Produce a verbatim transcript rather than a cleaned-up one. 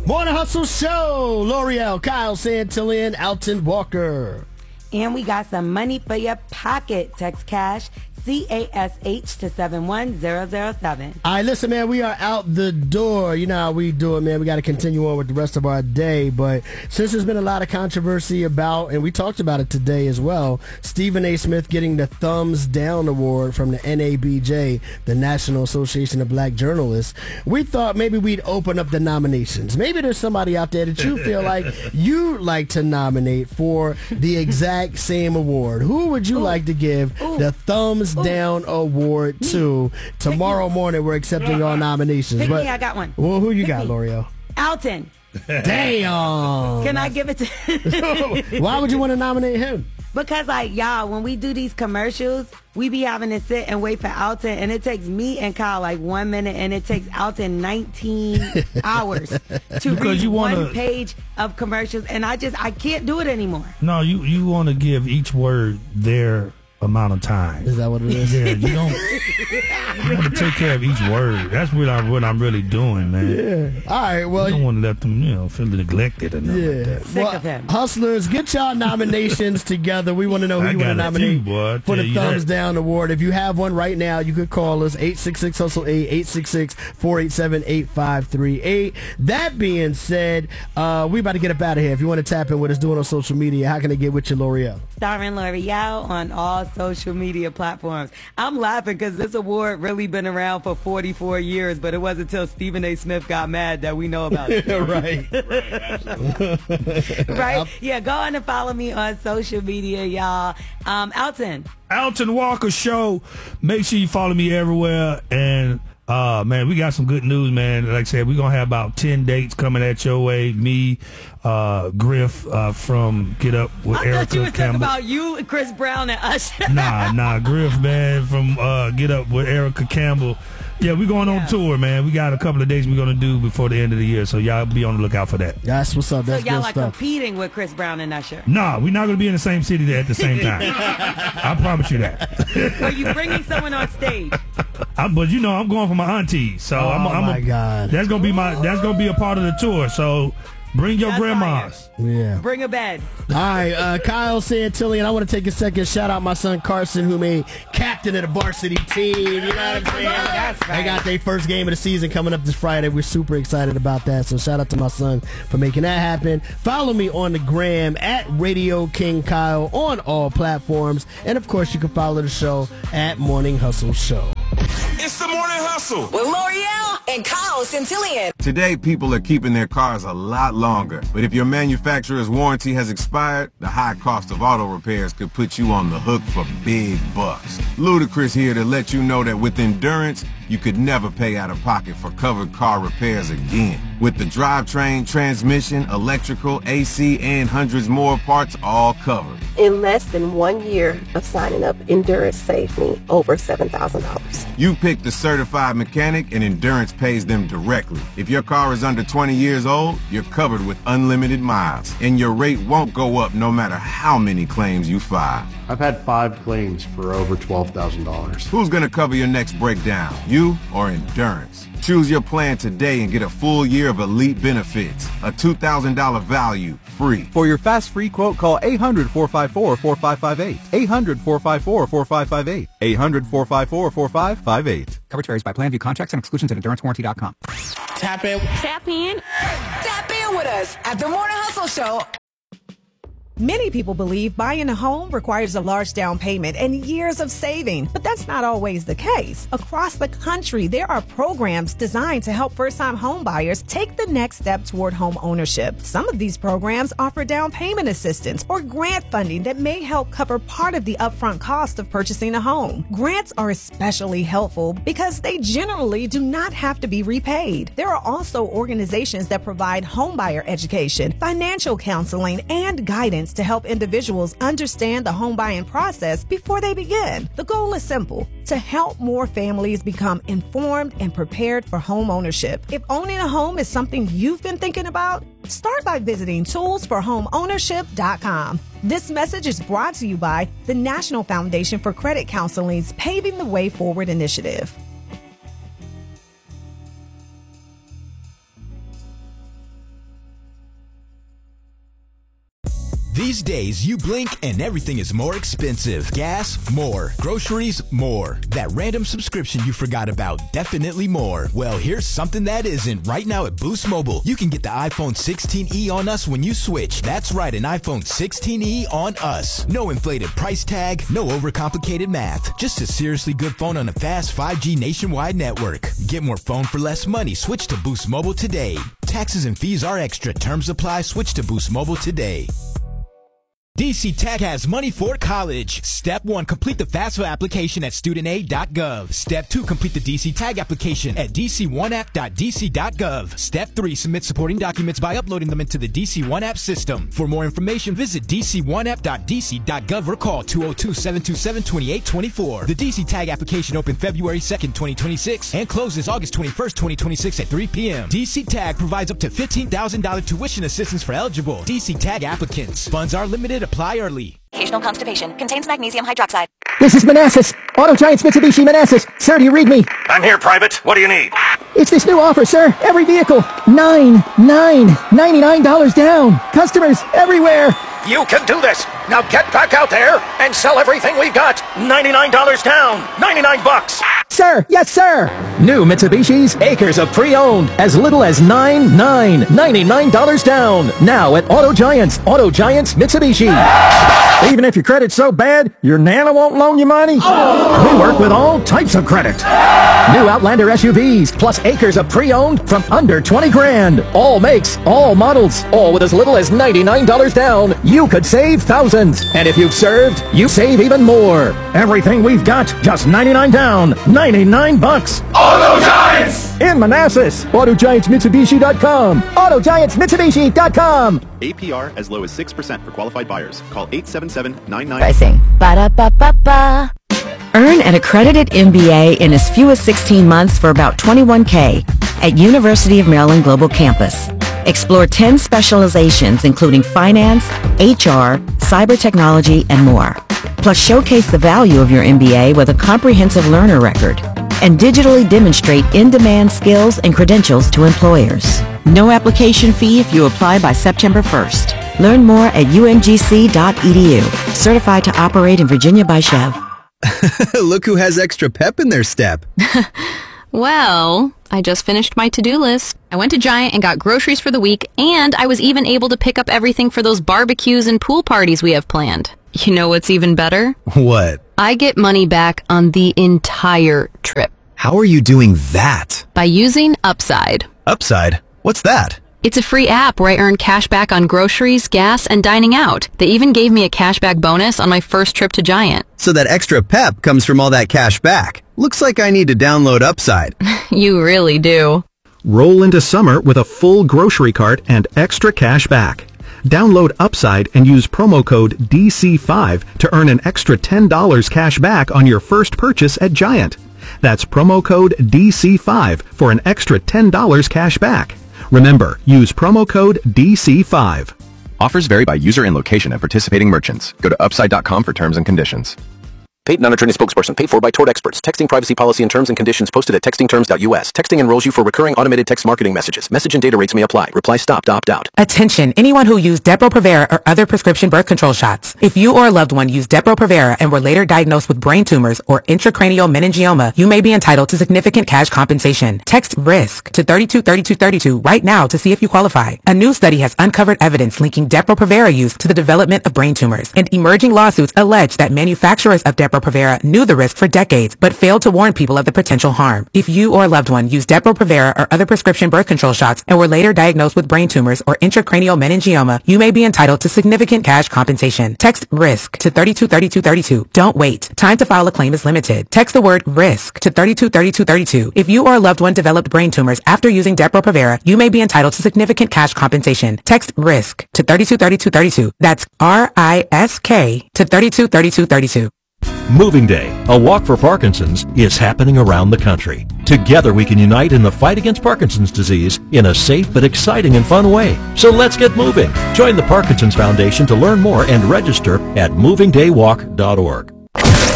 Morning Hustle Show. L'Oreal, Kyle Santillan, Alton Walker. And we got some money for your pocket. Text cash C A S H to seven one zero zero seven. All right, listen, man, we are out the door. You know how we do it, man. We got to continue on with the rest of our day. But since there's been a lot of controversy about, and we talked about it today as well, Stephen A. Smith getting the Thumbs Down Award from the N A B J, the National Association of Black Journalists, we thought maybe we'd open up the nominations. Maybe there's somebody out there that you feel like you'd like to nominate for the exact same award. Who would you Ooh. like to give Ooh. the Thumbs Ooh. Down Award to? Tomorrow morning we're accepting all nominations. Pick but me, I got one. Well, who you Pick got, me. L'Oreal? Alton. Damn. Can I give it to Why would you want to nominate him? Because, like, y'all, when we do these commercials, we be having to sit and wait for Alton, and it takes me and Kyle like one minute, and it takes Alton nineteen hours to because read you wanna, one page of commercials, and I just, I can't do it anymore. No, you, you want to give each word their amount of time. Is that what it is? Yeah, you don't you want to take care of each word. That's what I'm what I'm really doing, man. Yeah. All right. Well, you don't want to let them, you know, feel neglected or nothing yeah. like that. Sick well, of him. Hustlers, get y'all nominations together. We want to know who I you want to got a few, nominate boy, for the Thumbs that. Down Award. If you have one right now, you could call us eight six six hustle eight, eight six six, four eight seven, eight five three eight. That being said, uh, we about to get up out of here. If you want to tap in with us, do it on social media. How can they get with you, L'Oreal? Starring L'Oreal on all social media platforms. I'm laughing because this award really been around for forty-four years, but it wasn't until Stephen A. Smith got mad that we know about it. Right. Right, right? Yeah, go on and follow me on social media, y'all. Um, Alton. Alton Walker Show. Make sure you follow me everywhere. And, uh, man, we got some good news, man. Like I said, we're going to have about ten dates coming at your way. Me, uh, Griff uh, from Get Up with I Erica thought you were Campbell. talking about you, Chris Brown, and Usher. Nah, nah, Griff, man, from uh, Get Up with Erica Campbell. Yeah, we're going yeah. on tour, man. We got a couple of days we're going to do before the end of the year, so y'all be on the lookout for that. That's what's up. That's so y'all good are stuff. competing with Chris Brown and Usher. Nah, we're not going to be in the same city at the same time. I promise you that. Are you bringing someone on stage? I, but you know, I'm going for my auntie, so Oh, I'm. I'm my a, God. That's gonna be my. That's gonna be a part of the tour. So bring your That's grandmas. Yeah. Bring a bed. All right, uh, Kyle Santillan, I want to take a second, shout out my son Carson, who made captain of the varsity team. You know what I'm saying? That's right. They got their first game of the season coming up this Friday. We're super excited about that. So shout out to my son for making that happen. Follow me on the gram at Radio King Kyle on all platforms. And of course, you can follow the show at Morning Hustle Show. It's the Morning Hustle with L'Oreal and Kyle Santillan. Today, people are keeping their cars a lot longer. But if your manufacturer's warranty has expired, the high cost of auto repairs could put you on the hook for big bucks. Ludacris here to let you know that with Endurance, you could never pay out of pocket for covered car repairs again. With the drivetrain, transmission, electrical, A C, and hundreds more parts all covered. In less than one year of signing up, Endurance saved me over seven thousand dollars. You pick the certified mechanic and Endurance pays them directly. If your car is under twenty years old, you're covered with unlimited miles. And your rate won't go up no matter how many claims you file. I've had five claims for over twelve thousand dollars. Who's going to cover your next breakdown? You or Endurance? Choose your plan today and get a full year of elite benefits. A two thousand dollars value, free. For your fast free quote, call eight hundred, four five four, four five five eight. eight hundred, four five four, four five five eight. eight hundred, four five four, four five five eight. Coverage varies by plan. View contracts and exclusions at endurance warranty dot com. Tap in. Tap in. Tap in with us at the Morning Hustle Show. Many people believe buying a home requires a large down payment and years of saving, but that's not always the case. Across the country, there are programs designed to help first-time home buyers take the next step toward home ownership. Some of these programs offer down payment assistance or grant funding that may help cover part of the upfront cost of purchasing a home. Grants are especially helpful because they generally do not have to be repaid. There are also organizations that provide homebuyer education, financial counseling, and guidance to help individuals understand the home buying process before they begin. The goal is simple: to help more families become informed and prepared for home ownership. If owning a home is something you've been thinking about, start by visiting tools for home ownership dot com. This message is brought to you by the National Foundation for Credit Counseling's Paving the Way Forward initiative. These days, you blink and everything is more expensive. Gas, more. Groceries, more. That random subscription you forgot about, definitely more. Well, here's something that isn't. Right now at Boost Mobile, you can get the iPhone sixteen e on us when you switch. That's right, an iPhone sixteen e on us. No inflated price tag, no overcomplicated math. Just a seriously good phone on a fast five G nationwide network. Get more phone for less money. Switch to Boost Mobile today. Taxes and fees are extra. Terms apply. Switch to Boost Mobile today. D C Tech has money for college. Step one, complete the FAFSA application at student aid dot gov. Step two, complete the D C Tag application at d c one app dot d c dot gov. Step three, submit supporting documents by uploading them into the D C one App system. For more information, visit d c one app dot d c dot gov or call two oh two, seven two seven, two eight two four. The D C Tag application opened February second, twenty twenty-six and closes August twenty-first, twenty twenty-six at three p.m. D C Tag provides up to fifteen thousand dollars tuition assistance for eligible D C Tag applicants. Funds are limited. Apply early. Occasional constipation. Contains magnesium hydroxide. This is Manassas. Auto Giants Mitsubishi Manassas. Sir, do you read me? I'm here, Private. What do you need? It's this new offer, sir. Every vehicle. Nine, nine, ninety-nine dollars down. Customers everywhere. You can do this. Now get back out there and sell everything we've got. ninety-nine dollars down. ninety-nine bucks. Sir, yes, sir. New Mitsubishis, acres of pre-owned, as little as nine, nine, ninety-nine dollars down. Now at Auto Giants. Auto Giants Mitsubishi. Even if your credit's so bad, your Nana won't loan you money? Oh. We work with all types of credit. New Outlander S U Vs, plus acres of pre-owned from under twenty grand. All makes, all models, all with as little as ninety-nine dollars down. You could save thousands. And if you've served, you save even more. Everything we've got, just ninety-nine down. ninety-nine bucks. Auto Giants! In Manassas. Auto Giants Mitsubishi dot com. Auto Giants Mitsubishi dot com. A P R as low as six percent for qualified buyers. Call eight seven seven, nine nine. Pricing. Ba-da-ba-ba-ba. Earn an accredited M B A in as few as sixteen months for about twenty-one K at University of Maryland Global Campus. Explore ten specializations including finance, H R, cyber technology, and more. Plus showcase the value of your M B A with a comprehensive learner record and digitally demonstrate in-demand skills and credentials to employers. No application fee if you apply by September first. Learn more at u m g c dot e d u. Certified to operate in Virginia by Chev. Look who has extra pep in their step. Well, I just finished my to-do list. I went to Giant and got groceries for the week, and I was even able to pick up everything for those barbecues and pool parties we have planned. You know what's even better? What? I get money back on the entire trip. How are you doing that? By using Upside. Upside? What's that? It's a free app where I earn cash back on groceries, gas, and dining out. They even gave me a cashback bonus on my first trip to Giant. So that extra pep comes from all that cash back. Looks like I need to download Upside. You really do. Roll into summer with a full grocery cart and extra cash back. Download Upside and use promo code D C five to earn an extra ten dollars cash back on your first purchase at Giant. That's promo code D C five for an extra ten dollars cash back. Remember, use promo code D C five. Offers vary by user and location at participating merchants. Go to upside dot com for terms and conditions. Paid non-attorney spokesperson paid for by Tort Experts. Texting privacy policy and terms and conditions posted at texting terms dot u s. Texting enrolls you for recurring automated text marketing messages. Message and data rates may apply. Reply stop to opt out. Attention, anyone who used Depo-Provera or other prescription birth control shots. If you or a loved one used Depo-Provera and were later diagnosed with brain tumors or intracranial meningioma, you may be entitled to significant cash compensation. Text RISK to thirty-two thirty-two thirty-two right now to see if you qualify. A new study has uncovered evidence linking Depo-Provera use to the development of brain tumors, and emerging lawsuits allege that manufacturers of Depo Depo-Provera knew the risk for decades, but failed to warn people of the potential harm. If you or a loved one used Depo-Provera or other prescription birth control shots and were later diagnosed with brain tumors or intracranial meningioma, you may be entitled to significant cash compensation. Text RISK to thirty-two thirty-two thirty-two. Don't wait. Time to file a claim is limited. Text the word RISK to thirty-two thirty-two thirty-two. If you or a loved one developed brain tumors after using Depo-Provera, you may be entitled to significant cash compensation. Text RISK to thirty-two thirty-two thirty-two. That's R I S K to thirty-two thirty-two thirty-two. Moving Day, a walk for Parkinson's, is happening around the country. Together we can unite in the fight against Parkinson's disease in a safe but exciting and fun way. So let's get moving. Join the Parkinson's Foundation to learn more and register at moving day walk dot org.